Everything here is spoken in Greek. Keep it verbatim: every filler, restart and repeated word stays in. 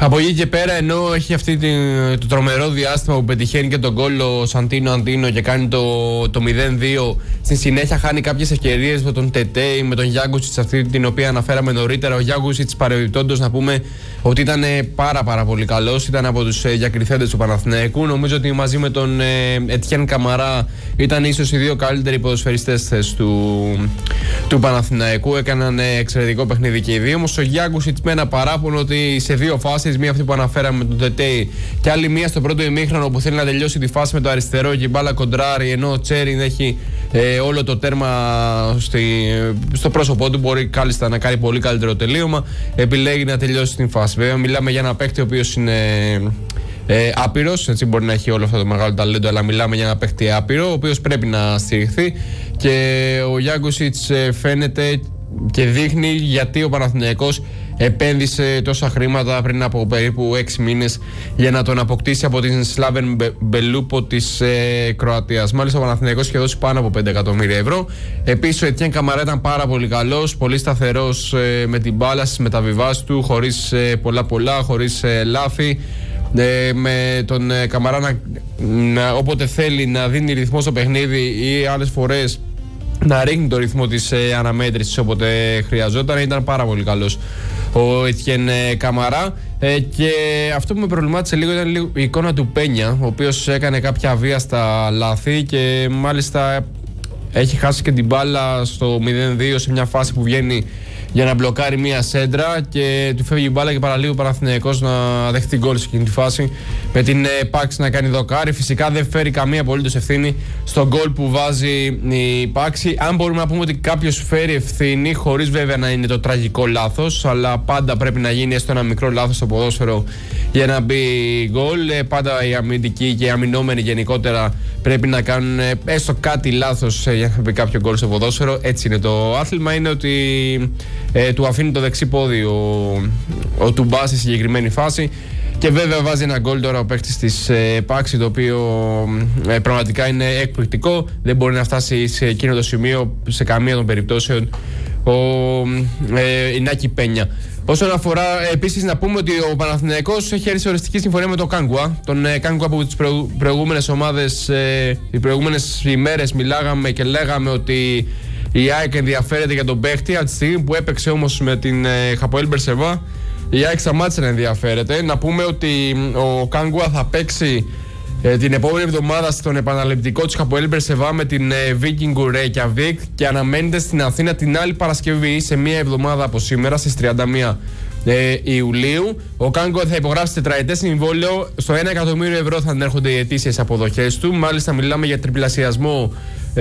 Από εκεί και πέρα, ενώ έχει αυτή την, το τρομερό διάστημα που πετυχαίνει και τον γκολ ο Σαντίνο Αντίνο και κάνει το, το μηδέν δύο, στη συνέχεια χάνει κάποιες ευκαιρίες με τον Τετέι, με τον Γιάγκουσιτς, αυτή την οποία αναφέραμε νωρίτερα. Ο Γιάγκουσιτς, παρεμπιπτόντως, να πούμε ότι ήταν πάρα πάρα πολύ καλός, ήταν από τους ε, διακριθέντες του Παναθηναϊκού. Νομίζω ότι μαζί με τον Ετιέν Καμαρά ήταν ίσως οι δύο καλύτεροι ποδοσφαιριστές του, του Παναθηναϊκού. Έκαναν ε, εξαιρετικό παιχνίδι και οι δύο. Όμως ο Γιάγκουσιτς με ένα παράπονο ότι σε δύο φάσεις, μία αυτή που αναφέραμε με τον Τετέι και άλλη μία στο πρώτο ημίχρονο που θέλει να τελειώσει τη φάση με το αριστερό και η μπάλα κοντράρει, ενώ ο Τσέριν έχει ε, όλο το τέρμα στη, στο πρόσωπό του, μπορεί κάλλιστα να κάνει πολύ καλύτερο τελείωμα, επιλέγει να τελειώσει την φάση. Βέβαια μιλάμε για ένα παίκτη ο οποίος είναι ε, άπειρος, έτσι, μπορεί να έχει όλο αυτό το μεγάλο ταλέντο, αλλά μιλάμε για ένα παίκτη άπειρο, ο οποίος πρέπει να στηριχθεί, και ο Γιάγκουσιτς ε, φαίνεται και δείχνει γιατί ο Παναθηναϊκός επένδυσε τόσα χρήματα πριν από περίπου έξι μήνες για να τον αποκτήσει από την Σλάβεν Μπελούπο της ε, Κροατίας. Μάλιστα ο Παναθηναϊκός είχε δώσει πάνω από πέντε εκατομμύρια ευρώ. Επίσης ο Ετιέν Καμαρά ήταν πάρα πολύ καλός, πολύ σταθερός ε, με την μπάλα στις μεταβιβάσεις του, χωρίς ε, πολλά πολλά, χωρίς ε, λάθη. Ε, με τον ε, Καμαρά να, να, όποτε θέλει να δίνει ρυθμό στο παιχνίδι ή άλλες φορές να ρίχνει το ρυθμό της ε, αναμέτρησης όποτε χρειαζόταν. Ήταν πάρα πολύ καλός ο Ετιέν ε, Καμαρά, ε, και αυτό που με προβλημάτισε λίγο ήταν λίγο η εικόνα του Πένια, ο οποίος έκανε κάποια αβίαστα λάθη και μάλιστα έχει χάσει και την μπάλα στο μηδέν δύο σε μια φάση που βγαίνει για να μπλοκάρει μια σέντρα και του φεύγει η μπάλα και παραλίγο ο Παναθηναϊκός να δεχτεί γκολ σε εκείνη τη φάση, με την Πάξη να κάνει δοκάρι. Φυσικά δεν φέρει καμία απολύτως ευθύνη στον γκολ που βάζει η Πάξη. Αν μπορούμε να πούμε ότι κάποιος φέρει ευθύνη, χωρίς βέβαια να είναι το τραγικό λάθος, αλλά πάντα πρέπει να γίνει έστω ένα μικρό λάθος στο ποδόσφαιρο για να μπει γκολ. Πάντα οι αμυντικοί και οι αμυνόμενοι γενικότερα πρέπει να κάνουν έστω κάτι λάθος για να μπει κάποιο γκολ στο ποδόσφαιρο. Έτσι είναι το άθλημα, είναι ότι Ε, του αφήνει το δεξί πόδι ο, ο Τουμπά στη συγκεκριμένη φάση, και βέβαια βάζει ένα γκολ τώρα ο παίκτης της ε, Πάξη, το οποίο ε, πραγματικά είναι εκπληκτικό. Δεν μπορεί να φτάσει σε εκείνο το σημείο σε καμία των περιπτώσεων ο ε, Ινάκη Πένια. Όσον αφορά, επίσης να πούμε ότι ο Παναθηναϊκός έχει έρθει οριστική συμφωνία με τον Κάγκουα. Τον ε, Κάγκουα από τις προηγου, προηγούμενες ομάδες, ε, οι προηγούμενες ημέρες μιλάγαμε και λέγαμε ότι η ΑΕΚ ενδιαφέρεται για τον παίχτη. Από τη στιγμή που έπαιξε όμως με την ε, Χαποέλ Μπερσεβά, η ΑΕΚ σταμάτησε να ενδιαφέρεται. Να πούμε ότι ο Κάγκουα θα παίξει ε, την επόμενη εβδομάδα στον επαναληπτικό της Χαποέλ Μπερσεβά με την ε, Vikingur Reykjavik, και αναμένεται στην Αθήνα την άλλη Παρασκευή, σε μία εβδομάδα από σήμερα, στις τριάντα μία ε, Ιουλίου. Ο Κάγκουα θα υπογράψει τετραετές συμβόλαιο. Στο ένα εκατομμύριο ευρώ θα ανέρχονται οι ετήσιες αποδοχές του. Μάλιστα μιλάμε για τριπλασιασμό